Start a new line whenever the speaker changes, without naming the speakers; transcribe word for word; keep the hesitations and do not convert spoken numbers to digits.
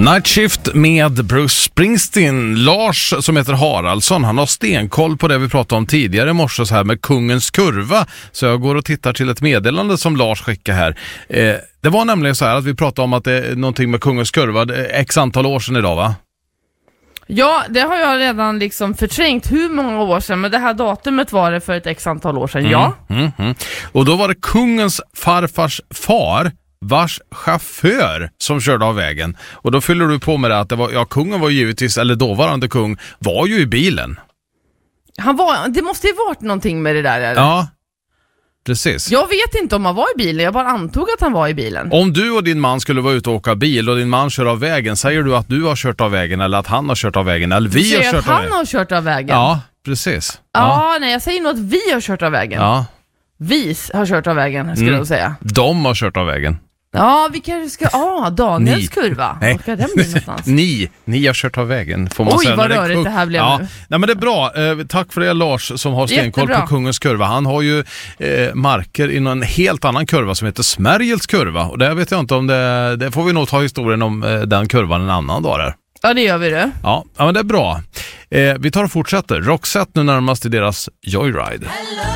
Night Shift med Bruce Springsteen. Lars, som heter Haraldsson, han har stenkoll på det vi pratade om tidigare i morse så här med kungens kurva. Så jag går och tittar till ett meddelande som Lars skickade här. Eh, det var nämligen så här att vi pratade om att det är någonting med kungens kurva. Det är x antal år sedan idag, va?
Ja, det har jag redan liksom förträngt hur många år sedan, men det här datumet var det för ett x antal år sedan,
mm,
ja.
Mm, mm. Och då var det kungens farfars far, vars chaufför, som körde av vägen. Och då fyller du på med det att det var, ja, kungen var givetvis, eller dåvarande kung, var ju i bilen.
Han var, det måste ju varit någonting med det där, eller?
Ja, precis.
Jag vet inte om han var i bilen, jag bara antog att han var i bilen.
Om du och din man skulle vara ute och åka bil och din man kör av vägen, säger du att du har kört av vägen eller att han har kört av vägen? Eller vi har kört
att
av
han
vägen?
har kört av vägen?
Ja, precis.
Ja,
Ja,
nej, jag säger nog att vi har kört av vägen.
ja.
Vi har kört av vägen, skulle
Mm.
jag säga.
De har kört av vägen.
Ja, vi kanske ska... Ja, ah, Daniels
Ni.
kurva.
Nej.
Var ska den bli någonstans?
Ni, ni har kört av vägen, får man
Oj,
säga.
vad
när är
rörigt
kung-
det här blev
ja.
nu.
Nej, men det är bra. Eh, tack för det, Lars, som har stenkoll
Jättebra.
på kungens kurva. Han har ju eh, marker i en helt annan kurva som heter Smärgels kurva. Och det vet jag inte om det... Det får vi nog ta historien om eh, den kurvan en annan dag där.
Ja, det gör vi det.
Ja, ja men det är bra. Eh, vi tar och fortsätter. Roxette nu närmast i deras Joyride.
Hello.